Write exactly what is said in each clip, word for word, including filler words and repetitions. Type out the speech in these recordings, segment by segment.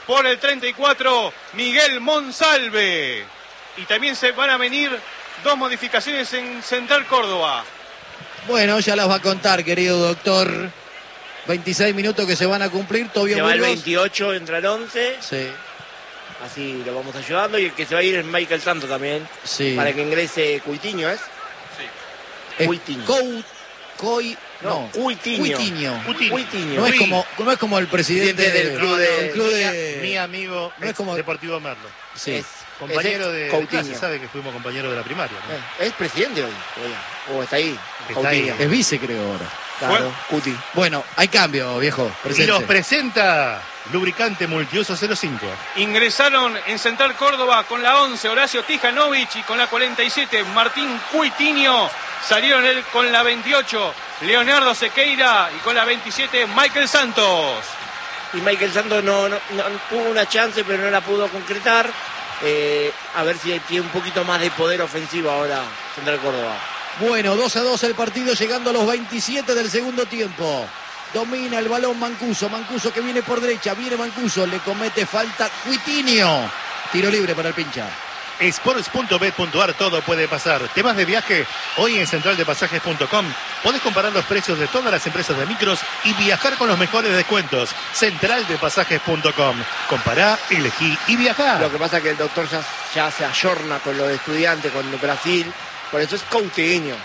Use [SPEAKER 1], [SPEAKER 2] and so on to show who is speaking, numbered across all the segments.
[SPEAKER 1] por el treinta y cuatro, Miguel Monsalve. Y también se van a venir dos modificaciones en Central Córdoba.
[SPEAKER 2] Bueno, ya las va a contar, querido doctor. veintiséis minutos que se van a cumplir. Tobio
[SPEAKER 3] Se va el
[SPEAKER 2] Burgos.
[SPEAKER 3] veintiocho, entra el once.
[SPEAKER 2] Sí.
[SPEAKER 3] Así lo vamos ayudando. Y el que se va a ir es Michael Santos también.
[SPEAKER 2] Sí.
[SPEAKER 3] Para que ingrese Cuitiño, ¿es?
[SPEAKER 2] Es
[SPEAKER 3] Cuitiño.
[SPEAKER 2] Cou- Coi...
[SPEAKER 3] No,
[SPEAKER 2] No,
[SPEAKER 3] Cuitiño.
[SPEAKER 2] Cuitiño.
[SPEAKER 3] Cuitiño.
[SPEAKER 2] No es como, no es como el presidente
[SPEAKER 3] Presidente del club de-
[SPEAKER 2] del club de-
[SPEAKER 4] Mi amigo
[SPEAKER 2] No es
[SPEAKER 4] ex
[SPEAKER 2] como-
[SPEAKER 4] Deportivo Merlo.
[SPEAKER 2] Sí.
[SPEAKER 3] Es,
[SPEAKER 4] Compañero
[SPEAKER 3] es
[SPEAKER 4] de
[SPEAKER 3] Coutinho.
[SPEAKER 4] clase, sabe que fuimos compañeros de la primaria, ¿no?
[SPEAKER 3] Eh, ¿Es presidente hoy? O está ahí.
[SPEAKER 4] Está
[SPEAKER 3] Coutinho.
[SPEAKER 4] ahí.
[SPEAKER 2] Es vice, creo, ahora.
[SPEAKER 3] Claro, Cuti.
[SPEAKER 2] Bueno, hay cambio, viejo.
[SPEAKER 4] Y
[SPEAKER 2] Presente.
[SPEAKER 4] los presenta Lubricante Multiuso cero cinco.
[SPEAKER 1] Ingresaron en Central Córdoba con la once Horacio Tijanovic y con la cuarenta y siete Martín Cuitiño. Salieron él con la veintiocho Leonardo Sequeira y con la veintisiete Michael Santos.
[SPEAKER 3] Y Michael Santos no, no, no- tuvo una chance, pero no la pudo concretar. Eh, a ver si tiene un poquito más de poder ofensivo ahora Central Córdoba.
[SPEAKER 2] Bueno, dos a dos el partido, llegando a los veintisiete del segundo tiempo. Domina el balón Mancuso. Mancuso que viene por derecha. Viene Mancuso. Le comete falta Cuitiño. Tiro libre para el pincha.
[SPEAKER 4] Sports punto bet punto ar, todo puede pasar. Temas de viaje, hoy en central de pasajes punto com podés comparar los precios de todas las empresas de micros y viajar con los mejores descuentos. central de pasajes punto com. Compará, elegí y viajá.
[SPEAKER 3] Lo que pasa es que el doctor ya, ya se ayorna con lo de estudiante, con Brasil. Por eso es Coutinho.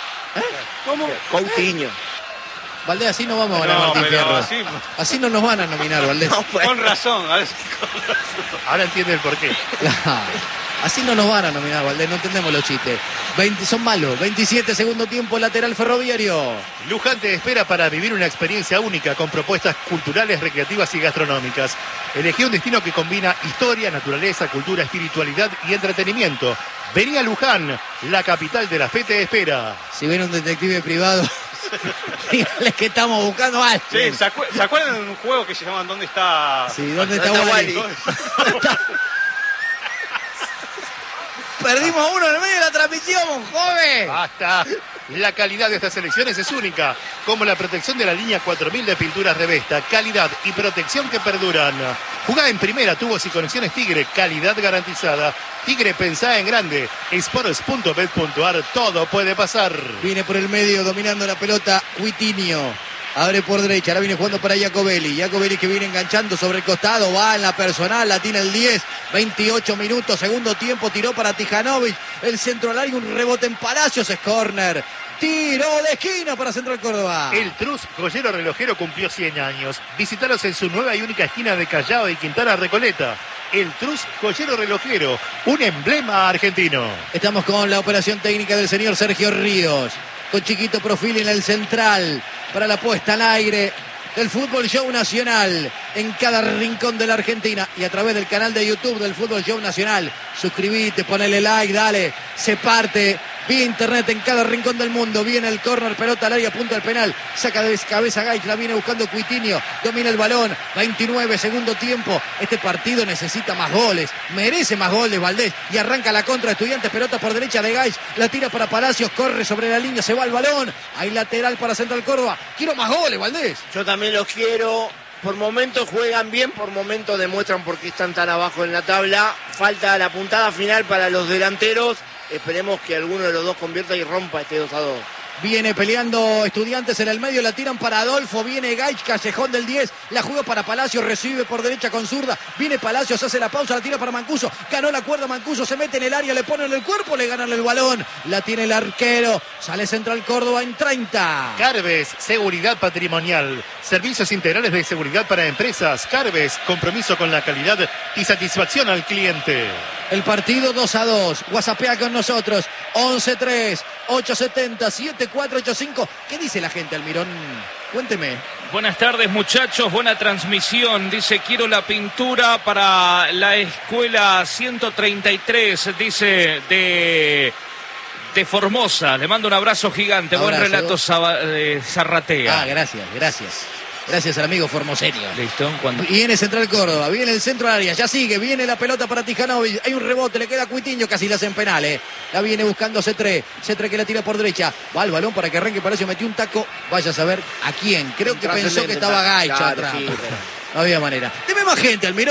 [SPEAKER 1] ¿Cómo?
[SPEAKER 3] Coutinho.
[SPEAKER 2] Valdés, así no vamos a ganar
[SPEAKER 1] No,
[SPEAKER 2] Martín
[SPEAKER 1] pero
[SPEAKER 2] Fierro.
[SPEAKER 1] así,
[SPEAKER 2] Así no nos van a nominar, Valdés.
[SPEAKER 3] No, pues.
[SPEAKER 1] con razón. a ver si-
[SPEAKER 4] Ahora entiende el porqué.
[SPEAKER 2] Claro. Así no nos van a nominar, Valdés. No entendemos los chistes. veinte, son malos. veintisiete segundo tiempo, lateral Ferroviario.
[SPEAKER 4] Luján te espera para vivir una experiencia única con propuestas culturales, recreativas y gastronómicas. Elegí un destino que combina historia, naturaleza, cultura, espiritualidad y entretenimiento. Vení a Luján, la capital de la fe te espera.
[SPEAKER 2] Si ven un detective privado, díganles que estamos buscando a
[SPEAKER 1] Sí,
[SPEAKER 2] alguien.
[SPEAKER 1] ¿se, acu- ¿se acuerdan de un juego que se llama ¿Dónde está?
[SPEAKER 2] Sí, ¿dónde
[SPEAKER 3] ¿Dónde
[SPEAKER 2] está
[SPEAKER 3] está
[SPEAKER 2] Wally?
[SPEAKER 3] Wally?
[SPEAKER 2] Perdimos uno en el medio de la transmisión, joven.
[SPEAKER 4] Basta. La calidad de estas elecciones es única, como la protección de la línea cuatro mil de pinturas Revesta. Calidad y protección que perduran. Jugá en primera, tubos y conexiones Tigre. Calidad garantizada. Tigre, pensá en grande. Sports punto bet punto ar, todo puede pasar.
[SPEAKER 2] Viene por el medio dominando la pelota Cuitiño. Abre por derecha, ahora viene jugando para Jacobelli. Jacobelli que viene enganchando sobre el costado, va en la personal, la tiene el diez, veintiocho minutos, segundo tiempo, tiró para Tijanovic, el centro al área, un rebote en Palacios, es córner. Tiro de esquina para Central Córdoba.
[SPEAKER 4] El Trus Joyero Relojero cumplió cien años. Visítalos en su nueva y única esquina de Callao y Quintana Recoleta. El Trus Joyero Relojero, un emblema argentino.
[SPEAKER 2] Estamos con la operación técnica del señor Sergio Ríos, con chiquito perfil en el central, para la puesta al aire del Fútbol Show Nacional en cada rincón de la Argentina y a través del canal de YouTube del Fútbol Show Nacional. Suscribite, ponele like, dale, se parte vía internet en cada rincón del mundo. Viene el córner, pelota al área, punta del penal, saca de cabeza Gaich, la viene buscando Cuitiño, domina el balón, veintinueve, segundo tiempo. Este partido necesita más goles, merece más goles Valdés, y arranca la contra de Estudiantes, pelota por derecha de Gaich, la tira para Palacios, corre sobre la línea, se va el balón, hay lateral para Central Córdoba. Quiero más goles, Valdés.
[SPEAKER 3] Yo también los quiero. Por momentos juegan bien, por momentos demuestran por qué están tan abajo en la tabla. Falta la puntada final para los delanteros. Esperemos que alguno de los dos convierta y rompa este dos a dos.
[SPEAKER 2] Viene peleando Estudiantes en el medio, la tiran para Adolfo, viene Gaich, callejón del diez, la juega para Palacios, recibe por derecha con zurda, viene Palacios, hace la pausa, la tira para Mancuso, ganó la cuerda Mancuso, se mete en el área, le pone en el cuerpo, le ganan el balón, la tiene el arquero, sale Central Córdoba en treinta.
[SPEAKER 4] Carves, seguridad patrimonial, servicios integrales de seguridad para empresas. Carves, compromiso con la calidad y satisfacción al cliente.
[SPEAKER 2] El partido dos a dos. WhatsAppea con nosotros. once tres, ocho siete cero, siete cuatro ocho cinco. ¿Qué dice la gente, Almirón? Cuénteme.
[SPEAKER 5] Buenas tardes, muchachos. Buena transmisión. Dice, quiero la pintura para la escuela ciento treinta y tres. Dice, de, de Formosa. Le mando un abrazo gigante.
[SPEAKER 2] Abrazo.
[SPEAKER 5] Buen relato Zaba- eh, Zarratea.
[SPEAKER 2] Ah, gracias, gracias. Gracias al amigo formoseño.
[SPEAKER 5] Listo. Cuando...
[SPEAKER 2] Viene Central Córdoba, viene el centro del área, ya sigue, viene la pelota para Tijanovic, hay un rebote, le queda a Cuitiño, casi la hacen penal, eh. La viene buscando C tres, C tres que la tira por derecha, va el balón para que arranque Palacio, metió un taco, vaya a saber a quién, creo que pensó que estaba Gaich
[SPEAKER 3] Claro,
[SPEAKER 2] atrás.
[SPEAKER 3] sí, pero-
[SPEAKER 2] No había manera. Deme más gente, Almirón.